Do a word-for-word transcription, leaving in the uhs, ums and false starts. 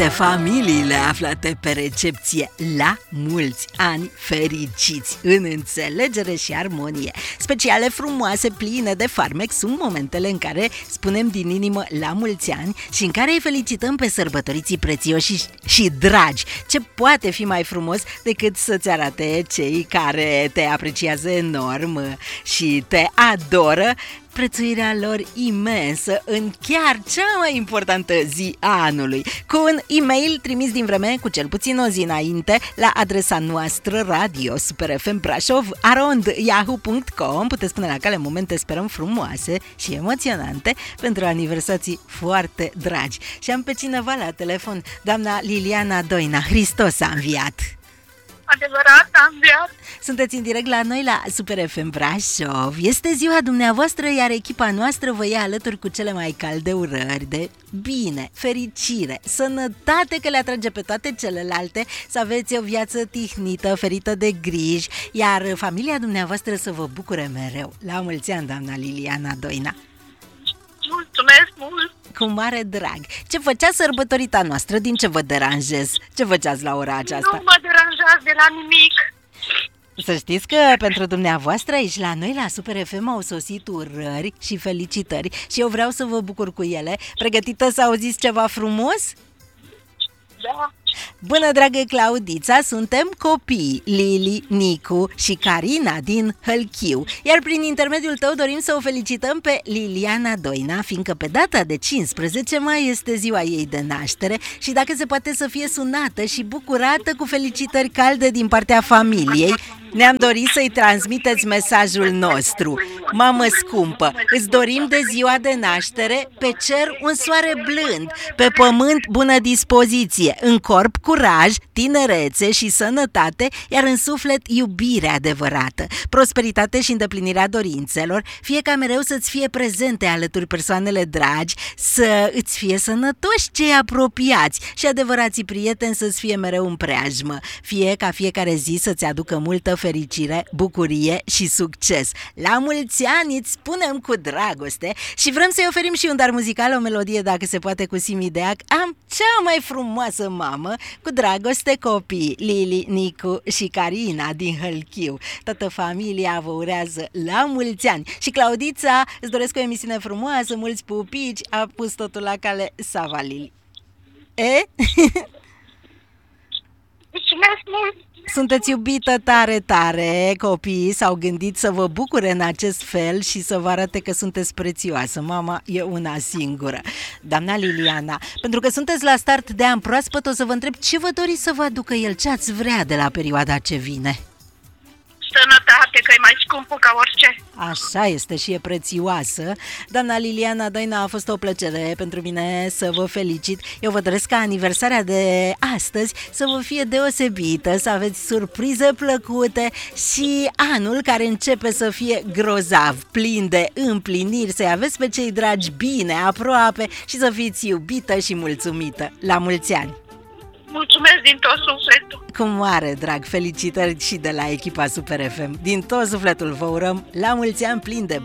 Familiile aflate pe recepție, la mulți ani fericiți, în înțelegere și armonie. Speciale frumoase, pline de farmec, sunt momentele în care spunem din inimă la mulți ani și în care îi felicităm pe sărbătoriții prețioși și, și dragi. Ce poate fi mai frumos decât să-ți arate cei care te apreciază enorm și te adoră prețuirea lor imensă în chiar cea mai importantă zi a anului, cu un e-mail trimis din vreme cu cel puțin o zi înainte la adresa noastră radio super f m brașov arond yahoo punct com. Puteți spune la cale momente, sperăm, frumoase și emoționante pentru aniversații foarte dragi. Și am pe cineva la telefon, doamna Liliana Doina. Hristos a înviat! Adevărat, am înviat. Sunteți în direct la noi la Super F M Brașov. Este ziua dumneavoastră, iar echipa noastră vă ia alături cu cele mai calde urări de bine, fericire, sănătate, că le atrage pe toate celelalte, să aveți o viață tihnită, ferită de griji, iar familia dumneavoastră să vă bucure mereu. La mulți ani, doamna Liliana Doina! Mulțumesc mult! Cu mare drag! Ce făcea sărbătorita noastră? Din ce vă deranjez? Ce făceați la ora aceasta? Nu mă deranjați de la nimic! Să știți că pentru dumneavoastră aici la noi la Super F M au sosit urări și felicitări și eu vreau să vă bucur cu ele. Pregătită să auziți ceva frumos? Da! Bună, dragă Claudița, suntem copii, Lili, Nicu și Carina din Hălchiu, iar prin intermediul tău dorim să o felicităm pe Liliana Doina, fiindcă pe data de cincisprezece mai este ziua ei de naștere și dacă se poate să fie sunată și bucurată cu felicitări calde din partea familiei, ne-am dorit să-i transmiteți mesajul nostru. Mamă scumpă, îți dorim de ziua de naștere pe cer un soare blând, pe pământ bună dispoziție, în corp curaj, tinerețe și sănătate, iar în suflet iubire adevărată, prosperitate și îndeplinirea dorințelor, fie ca mereu să-ți fie prezente alături persoanele dragi, să îți fie sănătoși cei apropiați și adevărații prieteni să-ți fie mereu în preajmă, fie ca fiecare zi să-ți aducă multă fericire, bucurie și succes. La mulți ani îți spunem cu dragoste și vrem să-i oferim și un dar muzical, o melodie dacă se poate cu Simi Deac. Am cea mai frumoasă mamă, cu dragoste copii, Lili, Nicu și Carina din Hălchiu. Toată familia vă urează la mulți ani. Și Claudița, îți doresc o emisiune frumoasă, mulți pupici, a pus totul la cale Sava Lili. E? Mulțumesc mult! Sunteți iubită tare, tare, copiii s-au gândit să vă bucure în acest fel și să vă arate că sunteți prețioasă. Mama e una singură. Doamna Liliana, pentru că sunteți la start de an proaspăt, o să vă întreb ce vă doriți să vă aducă el, ce ați vrea de la perioada ce vine? Sănătate, că e mai scumpă ca orice. Așa este și e prețioasă. Doamna Liliana Doina, a fost o plăcere pentru mine să vă felicit. Eu vă doresc ca aniversarea de astăzi să vă fie deosebită, să aveți surprize plăcute și anul care începe să fie grozav, plin de împliniri, să-i aveți pe cei dragi bine, aproape și să fiți iubită și mulțumită. La mulți ani! Mulțumesc din tot sufletul! Cu mare drag, felicitări și de la echipa Super F M. Din tot sufletul vă urăm la mulți ani plini de